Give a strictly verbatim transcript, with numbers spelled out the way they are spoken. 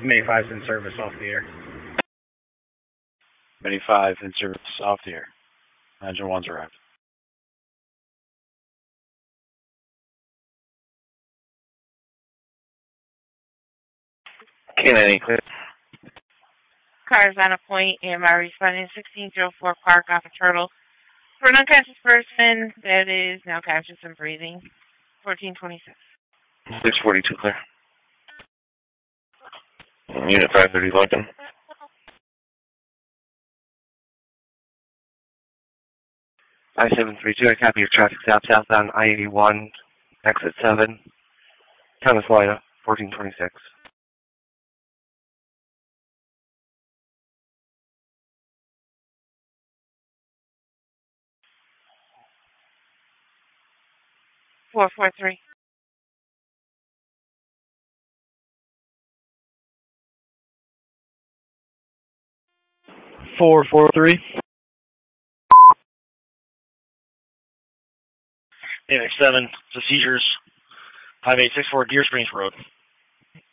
May five's in service off the air. May five in service off the air. Engine one's arrived. K nine clear. Car is on a point, A M I responding sixteen oh four Park off of Turtle. For an unconscious person that is now conscious and breathing, fourteen twenty-six. six forty-two clear. Unit five thirty Lincoln. I seven three two, I copy your traffic stop southbound I eighty-one, exit seven, Thomas Lina, fourteen twenty-six. four four three. four four three. Phoenix seven, to seizures, five eight six four Deer Springs Road.